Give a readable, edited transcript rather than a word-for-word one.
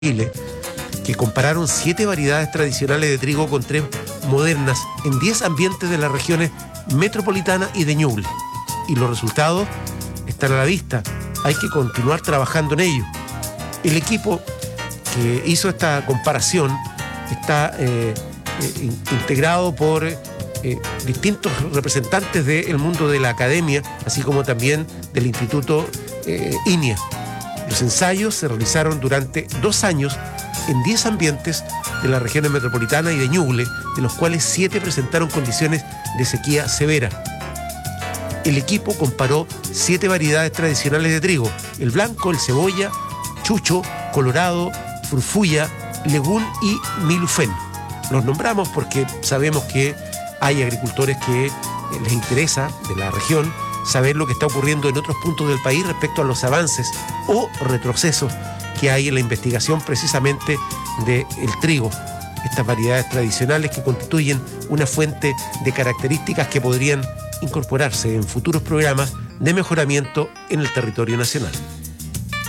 Chile, que compararon 7 variedades tradicionales de trigo con 3 modernas en 10 ambientes de las regiones metropolitana y de Ñuble. Y los resultados están a la vista. Hay que continuar trabajando en ello. El equipo que hizo esta comparación está integrado por distintos representantes del mundo de la academia, así como también del Instituto INEA. Los ensayos se realizaron durante 2 años en 10 ambientes de las regiones metropolitana y de Ñuble, de los cuales 7 presentaron condiciones de sequía severa. El equipo comparó 7 variedades tradicionales de trigo: el blanco, el cebolla, chucho, colorado, frufalla, legún y milufén. Los nombramos porque sabemos que hay agricultores que les interesa, de la región, saber lo que está ocurriendo en otros puntos del país respecto a los avances o retrocesos que hay en la investigación precisamente del trigo. Estas variedades tradicionales que constituyen una fuente de características que podrían incorporarse en futuros programas de mejoramiento en el territorio nacional.